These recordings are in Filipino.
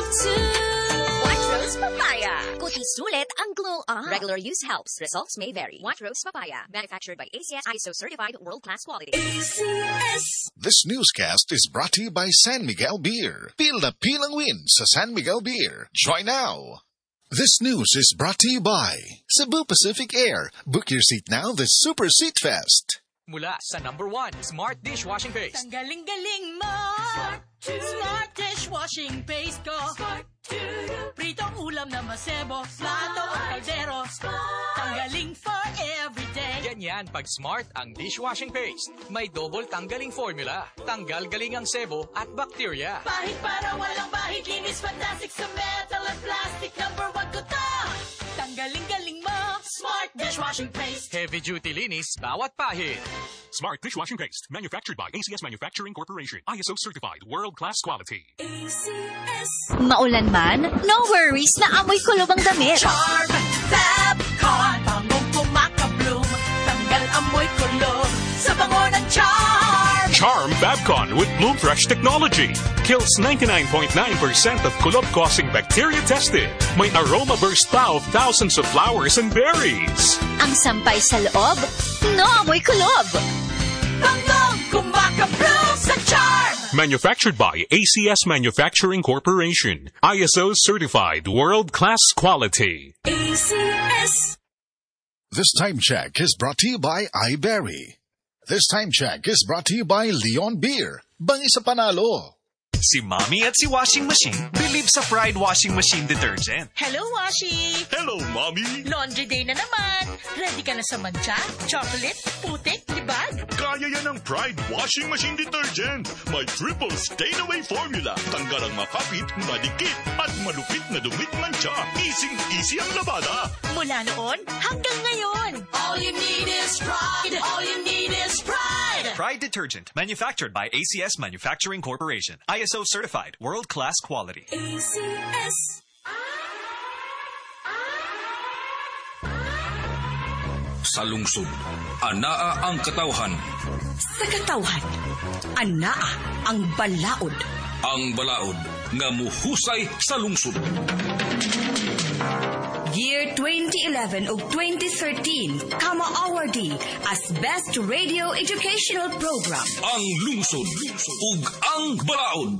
White Rose Papaya. Kuti sulit ang glow up. Regular use helps. Results may vary. White Rose Papaya. Manufactured by ACS ISO certified world-class quality. ACS. This newscast is brought to you by San Miguel Beer. Pil na pil ang win sa San Miguel Beer. Join now. This news is brought to you by Cebu Pacific Air. Book your seat now this Super Seat Fest. Mula sa #1 Smart Dishwashing Paste. Ang galing-galing mo! Smart Dishwashing Paste ko! Pritong ulam na masebo, plato o kaldero. Tanggaling for everyday. Ganyan pag Smart ang dishwashing paste. May double tanggaling formula. Tanggal galing ang sebo at bacteria. Pahit para walang bahid, linis fantastic sa metal at plastic. #1 ko to! Tanggaling-galing mo! Smart Dishwashing Paste. Heavy duty linis, bawat pahid. Smart Dishwashing Paste, manufactured by ACS Manufacturing Corporation. ISO certified, world-class quality. ACS. Maulan man, no worries na amoy kulob ang damit. Charm Fabcon. Bangong pumakabloom. Tanggal amoy kulob sa bango ng Charm. Charm Fabcon with Bloom Fresh technology. Kills 99.9% of kulob-causing bacteria tested. May aroma burst pa of thousands of flowers and berries. Ang sampay sa loob, no amoy kulob. Bangong pumakabloom sa Charm. Manufactured by ACS Manufacturing Corporation. ISO certified, world-class quality. ACS. This time check is brought to you by iBerry. This time check is brought to you by Leon Beer. Bangi sa panalo. Si Mommy at si Washing Machine believe sa Pride Washing Machine Detergent. Hello, Washi! Hello, Mommy! Laundry day na naman. Ready ka na sa mancha, chocolate, putik, libag? Kaya yan ang Pride Washing Machine Detergent. May triple stain-away formula. Tanggal ang makapit, madikit, at malupit na dumit mancha. Easy ang labada. Mula noon hanggang ngayon. All you need is pride. All you need is pride. Pride Detergent, manufactured by ACS Manufacturing Corporation. ISO certified, world-class quality. ACS. Sa lungsod, anaa ang katawhan. Sa katawhan, anaa ang balaod. Ang balaod nga muhusay sa lungsod. Year 2011 ug 2013, Kama awardee as Best Radio Educational Program. Ang lungsod ug ang balaod.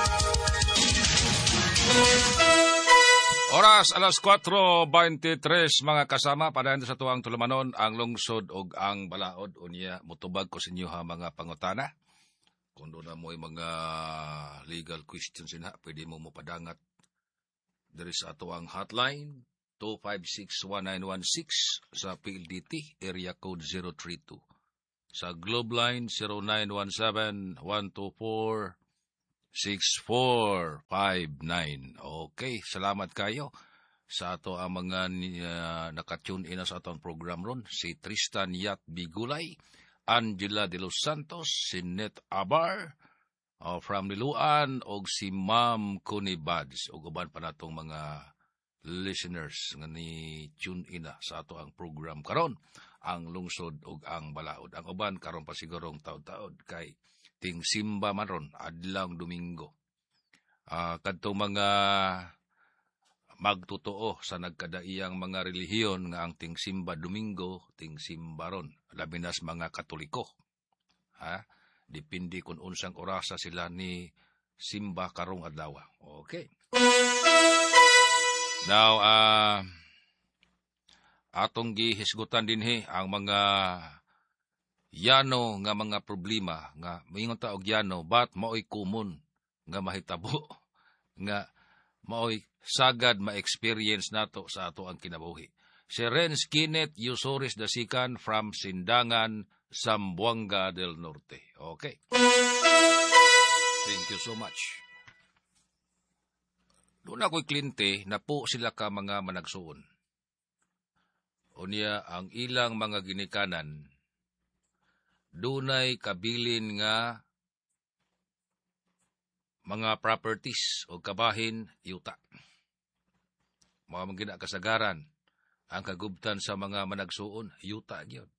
Oras alas 4:23 mga kasama padayon sa tuwang tulumanon ang lungsod ug ang balaod unya mutubag ko sa inyo ha mga pangutana. Kung doon na mo'y mga legal questions na pwede mo mopadangat diri sa ato ang hotline 256-1916 sa PLDT area code 032 sa Globe Line 0917-124-6459. Okay, salamat kayo sa ato ang mga nakatune in sa atong program ron. Si Tristan Yat Bigulay, Angela De Los Santos, si Net Abar from Liluan, o si Ma'am Connie Bads, o uban pa natong mga listeners nga ni tune in sa ato ang program karon, ang lungsod ug ang balaod. Ang uban karon pa sigurong taod-taod kay ting simba man ron adlaw Domingo. Kadtong mga magtotoo sa nagkadaiyang mga relihiyon nga ang ting simba Domingo, ting simba ron labi na sa mga Katoliko. Depende kung unsang orasa sila ni simba karong adlaw. Okay. Now, atong gihisgutan dinhi ang mga yano nga mga problema nga moingon ta og yano but maoy common nga mahitabo nga maoy sagad ma-experience nato sa ato ang kinabuhi. Si Renz Kenneth Yusoris Dasikan from Sindangan, Zamboanga del Norte. Okay. Thank you so much. Doon ako'y klinte na po sila ka mga managsuon. Unya ang ilang mga ginikanan, dunay kabilin nga mga properties o kabahin yuta. Mga magina kasagaran, ang kagubtan sa mga managsuon, yuta gyud.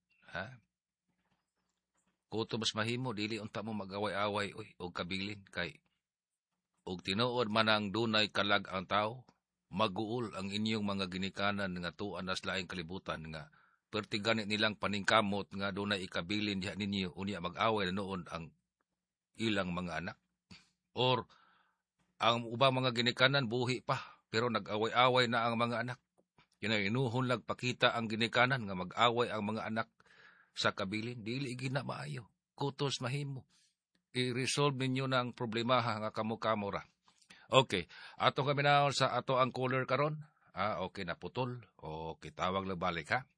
Kuto mas mahimo, dili unta mo mag-away-away o kabilin kay ug tinuod man ang dunay kalag ang tao, maguol ang inyong mga ginikanan nga tuan nas laing kalibutan nga pertigan nilang paningkamot nga dunay ikabilin diha ninyo unya mag-away na noon ang ilang mga anak. Or ang ubang mga ginikanan buhi pa pero nag-away-away na ang mga anak. Inuhon lag pakita ang ginikanan nga mag-away ang mga anak sa kabilin, dili gina maayo. Kutos mahimo. I-resolve ninyo ng problema nga kamo-kamo ra. Okay, ato kami na sa ato ang caller karon. Okay, naputol. Okay, tawag lang balik ha.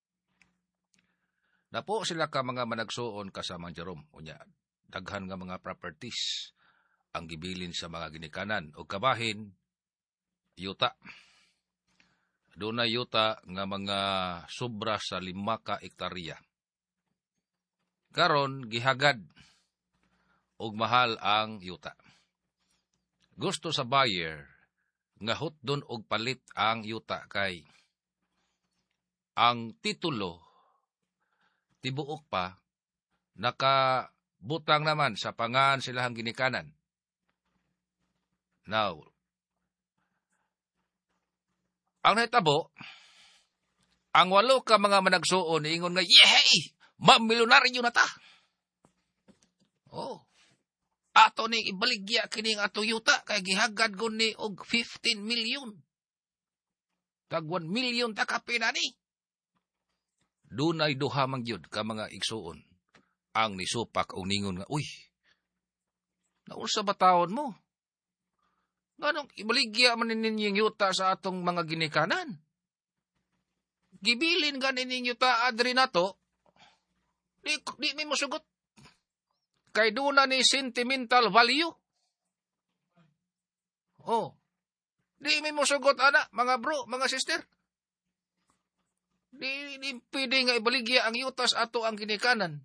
Napo sila ka mga managsuon kasamang Jerome. Unya, daghan nga mga properties ang gibilin sa mga ginikanan o kabahin, yuta. Doon na yuta nga mga sobra sa 5 ka ektarya. Karon gihagad og mahal ang yuta. Gusto sa buyer nga hutdon og palit ang yuta kay ang titulo tibuok pa nakabutang naman sa pangan silahang ginikanan. Now, ang natabo, ang 8 ka mga managsuon, ingon nga, yehey! Mamilyonaryo na ta! Oh, ato ni ibaligya kining ato yuta, kaya gihagad ko ni og 15 million. Tag 1 million ta kapina ni. Dunay duha man gyud ka mga igsuon. Ang nisupak o ningon nga, uy, naunsa ba taon mo? Ganong ibaligya man ninyong yuta sa atong mga ginikanan. Gibilin ka ninyong yuta adri na to, di may musugot. Kay doon na ni sentimental value. Oh, di may musugot ana, mga bro, mga sister. Di pwede nga ibaligya ang yuta sa ato ang ginikanan.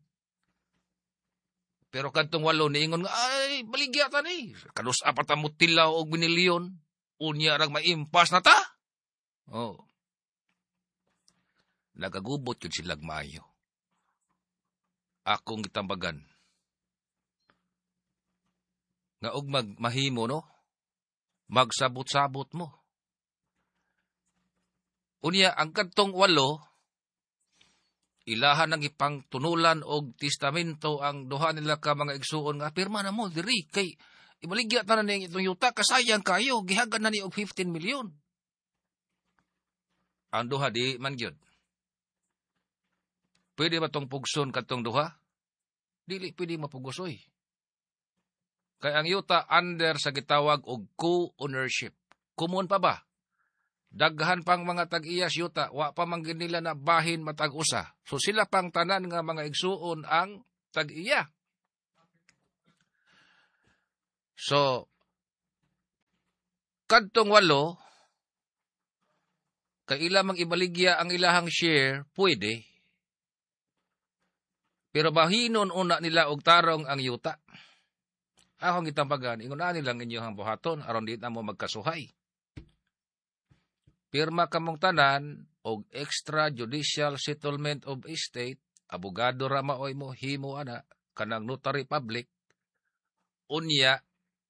Pero kadtong 8 niingon nga, ay, baligya ta ni. Kanus apat ang mutilaw o binilyon. Unya rang maimpas na ta. Oh. Nagagubot yun silag maayo. Akong gitambagan. Nga og mahimo, no? Magsabot-sabot mo. Unya, ang kadtong 8, ilahan ng ipangtunulan og testamento ang duha nila ka mga igsuon nga pirma na mo diri kay ibaligya ta na ning itong yuta kasayang kayo gihagan na ni og 15 million. Ang duha di man gyud. Pwede ba tong pugson katong duha? Dili pwede mapugusoy. Kay ang yuta under sa gitawag og co-ownership. Kumon pa ba? Daghan pang mga tag-iyas yuta, wa pa man nila na bahin matag-usa. So sila pang tanan nga mga igsuon ang tag-iya. So, kadtong 8, kay ila mang ibaligya ang ilahang share, pwede. Pero bahinon una nila og tarong ang yuta. Akong gitambagan, ingon ani lang inyong buhaton aron di na mo magkasuhay. Pirma kamong tanan og extrajudicial settlement of estate, abogado ra maoy mo himo ana kanang notary public. Unya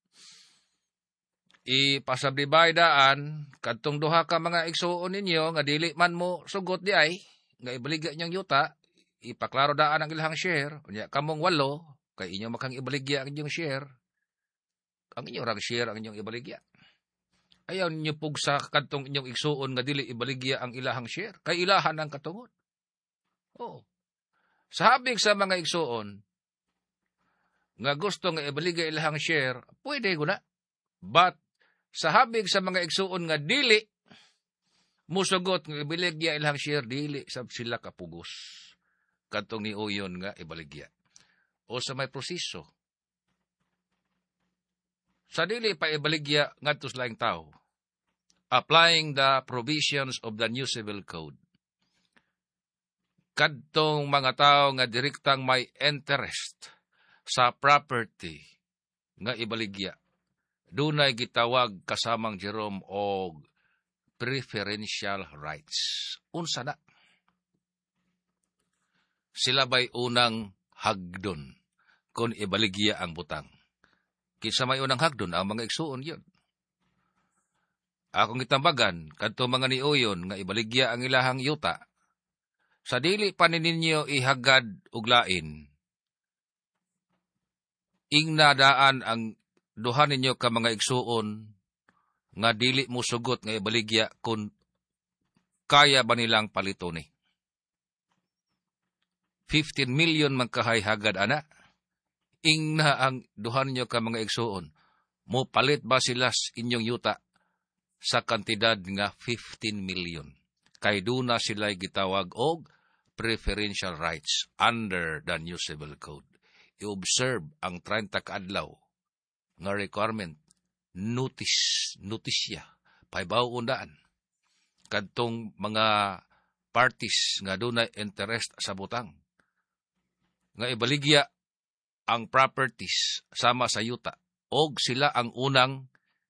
ipasabdibaydaan kadtong duha ka mga igsuon ninyo nga dili man mo sugot di ay nga ibaligya inyong yuta, ipaklaro daan ang ilang share. Unya kamong 8 kay inyo makang ibaligya ang inyong share. Ang inyong rang share ang inyong ibaligya. Ayaw ninyo pugsa kadtong inyong igsuon nga dili ibaligya ang ilahang share. Kay ilahan ang katungod. Oh. Sa habig sa mga igsuon nga gusto nga ibaligya ilahang share, pwede guna. But sa habig sa mga igsuon nga dili musugot nga ibaligya ilahang share, dili sab sila kapugos kadtong niuyon nga ibaligya. O sa may proseso. Sa dili pa ibaligya ngadto sa laing tao, applying the provisions of the new civil code. Kadtong mga tao nga direktang may interest sa property nga ibaligya, dunay gitawag kasamang Jerome og preferential rights. Unsa na? Sila ba'y unang hagdon kung ibaligya ang butang? Kinsa may unang hagdon ang mga igsuon yun. Akong itambagan, kadto mga niuyon nga ibaligya ang ilahang yuta, sa dili pa ninyo ihagad og lain, ingnadaan ang duha ninyo ka mga igsuon nga dili mo sugot nga ibaligya kung kaya ba nilang palito ni. 15 million man kahay hagad ana. Ingna ang duha ninyo ka mga igsuon. Mo palit ba sila inyong yuta sa kantidad nga 15 million? Kay duna sila gitawag og preferential rights under the new civil code. I-observe ang 30 kaadlaw nga requirement, notisya, paibaw undaan. Kadtong mga parties nga dunay interest sa butang, nga ibaligya ang properties sama sa yuta, og sila ang unang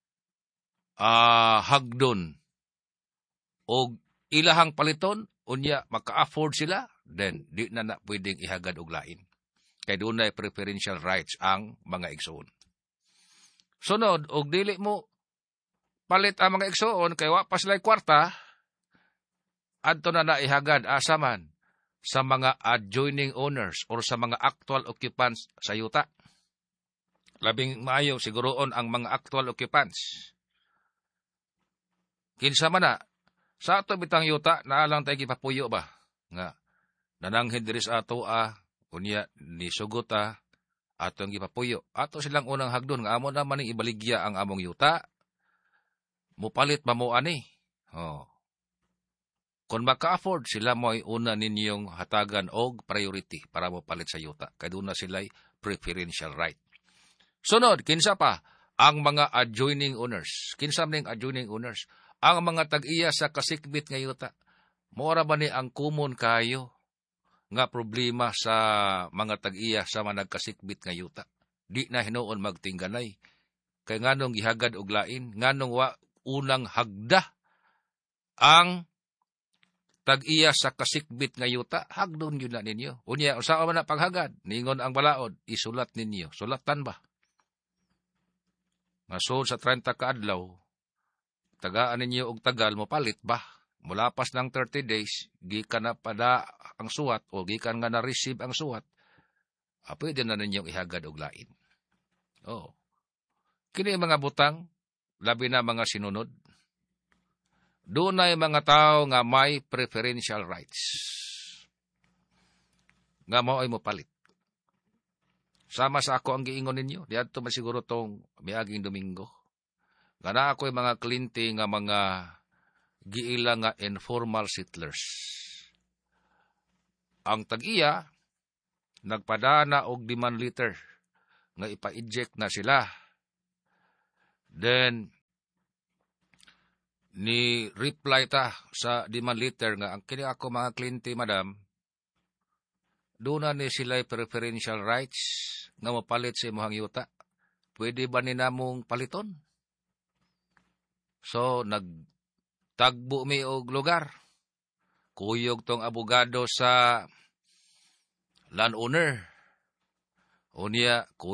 hagdon, og ilahang paliton, unya maka-afford sila, then di na pwedeng ihagad og lain. Kay dunay preferential rights ang mga igsoon. Sunod, og dili mo palit ang mga igsoon, kay wa pa sila'y kwarta, adto na ihagad asaman sa mga adjoining owners or sa mga actual occupants sa yuta. Labing maayo siguroon ang mga actual occupants. Kinsa man na, sa ato bitang yuta, naalang tayo gipapuyo ba? Nga, nananghid diri sa ato unya ni suguta, atong gipapuyo. Ato silang unang hagdon, nga amo naman ibaligya ang among yuta, mupalit ba mo ani? Oh. Kung maka-afford, sila mo ay una ninyong hatagan og priority para mo palit sa yuta. Kaya doon na sila'y preferential right. Sunod, kinsa pa? Ang mga adjoining owners. Kinsa man adjoining owners? Ang mga tag-iya sa kasikbit nga yuta. Mora ba ni ang kumon kayo nga problema sa mga tag-iya sa mga nagkasikbit nga yuta? Di na hinuon magtingganay. Kaya nganong gihagad og lain, nganong wa unang hagda ang tag-iya sa kasikbit nga yuta, hagdon yun na ninyo. Unya, usawa man na paghagad, ningon ang balaod, isulat ninyo. Sulatan ba? Ngason sa 30 kaadlaw, tagaan ninyo og tagal mo palit ba? Mulapas ng 30 days, gikan na pada ang suwat o gikan nga na-receive ang suwat, pwede na ninyong ihagad og lain. Oh. Kini mga butang, labi na mga sinunod, doon ay mga tao nga may preferential rights. Nga mo ay mopalit. Sama sa ako ang giingon ninyo, diadto man siguro tong miaging Domingo. Nga na ako'y mga kliyente nga mga giila nga informal settlers. Ang tag-iya, nagpadana og demand letter nga ipa-eject na sila. Then, ni reply ta sa demand letter nga ang kini ako mga kliyente, madam, doon na ni sila'y preferential rights nga mapalit sa imong yuta. Pwede ba ni namong paliton? So, nagtagbo mi og lugar. Kuyog tong abogado sa landowner. Unya,